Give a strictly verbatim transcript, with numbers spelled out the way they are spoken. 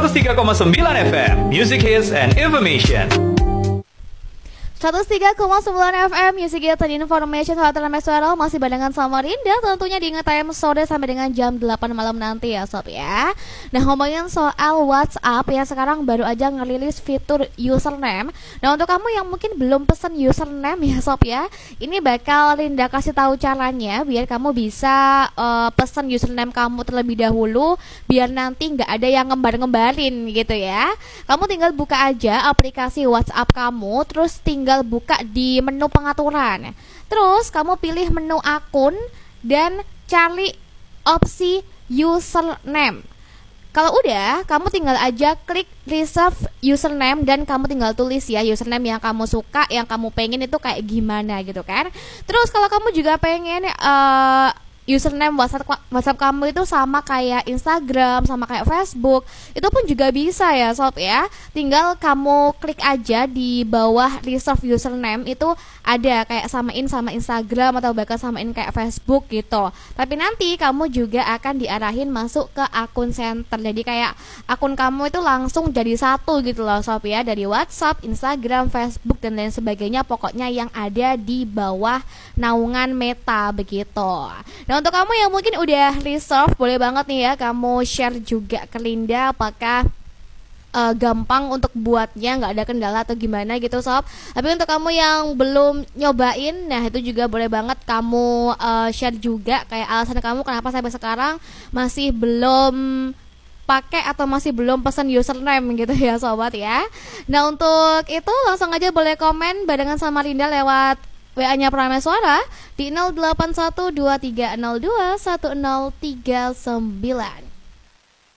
seratus tiga koma sembilan F M, Music Hits and Information. seratus tiga koma sembilan F M Music Hits and Information. Hotel Meswaro masih barengan sama Rinda, tentunya di Ngetime sore sampai dengan jam delapan malam nanti ya sob ya. Nah, ngomongin soal WhatsApp ya, sekarang baru aja ngerilis fitur username. Nah, untuk kamu yang mungkin belum pesen username ya sob ya, ini bakal Rinda kasih tahu caranya biar kamu bisa uh, pesen username kamu terlebih dahulu, biar nanti nggak ada yang ngembar-ngembarin gitu ya. Kamu tinggal buka aja aplikasi WhatsApp kamu, terus tinggal buka di menu pengaturan. Terus kamu pilih menu akun dan cari opsi username. Kalau udah, kamu tinggal aja klik reserve username dan kamu tinggal tulis ya username yang kamu suka, yang kamu pengen itu kayak gimana gitu kan. Terus kalau kamu juga pengen uh, username WhatsApp WhatsApp kamu itu sama kayak Instagram, sama kayak Facebook, itu pun juga bisa ya sob ya. Tinggal kamu klik aja di bawah reserve username, itu ada kayak samain sama Instagram atau bahkan samain kayak Facebook gitu. Tapi nanti kamu juga akan diarahin masuk ke akun center. Jadi kayak akun kamu itu langsung jadi satu gitu loh sob ya, dari WhatsApp, Instagram, Facebook dan lain sebagainya, pokoknya yang ada di bawah naungan Meta begitu. Nah, untuk kamu yang mungkin udah reserve, boleh banget nih ya kamu share juga ke Linda apakah uh, gampang untuk buatnya, nggak ada kendala atau gimana gitu sob. Tapi untuk kamu yang belum nyobain, nah itu juga boleh banget kamu uh, share juga kayak alasan kamu kenapa sampai sekarang masih belum pakai atau masih belum pesan username gitu ya sobat ya. Nah, untuk itu langsung aja boleh komen barengan sama Linda lewat W A-nya Prameswara di nol delapan satu dua tiga nol dua satu nol tiga sembilan.